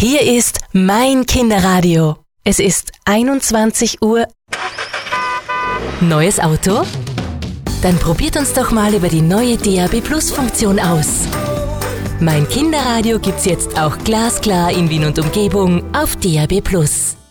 Hier ist mein Kinderradio. Es ist 21 Uhr. Neues Auto? Dann probiert uns doch mal über die neue DAB Plus Funktion aus. Mein Kinderradio gibt's jetzt auch glasklar in Wien und Umgebung auf DAB Plus.